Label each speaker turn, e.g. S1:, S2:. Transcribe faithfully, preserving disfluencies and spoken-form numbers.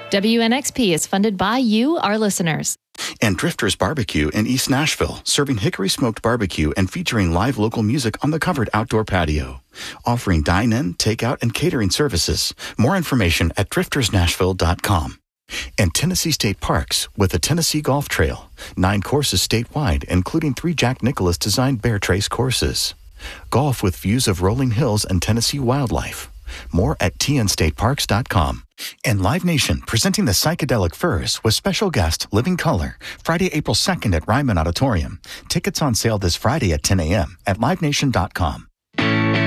S1: W N X P is funded by you, our listeners.
S2: And Drifters Barbecue in East Nashville, serving hickory smoked barbecue and featuring live local music on the covered outdoor patio. Offering dine-in, takeout, and catering services. More information at drifters nashville dot com. And Tennessee State Parks with the Tennessee Golf Trail. Nine courses statewide, including three Jack Nicklaus designed Bear Trace courses. Golf with views of rolling hills and Tennessee wildlife. More at t n state parks dot com. And Live Nation presenting the Psychedelic Furs with special guest Living Color, Friday, April second at Ryman Auditorium. Tickets on sale this Friday at ten a.m. at live nation dot com.